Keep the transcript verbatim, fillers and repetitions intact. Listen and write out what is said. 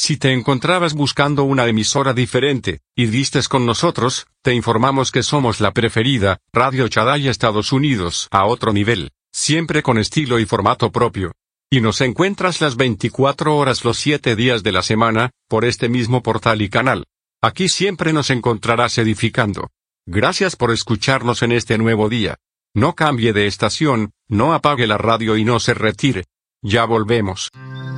Si te encontrabas buscando una emisora diferente, y diste con nosotros, te informamos que somos la preferida, Radio Shaddai Estados Unidos, a otro nivel, siempre con estilo y formato propio. Y nos encuentras las veinticuatro horas los siete días de la semana, por este mismo portal y canal. Aquí siempre nos encontrarás edificando. Gracias por escucharnos en este nuevo día. No cambie de estación, no apague la radio y no se retire. Ya volvemos.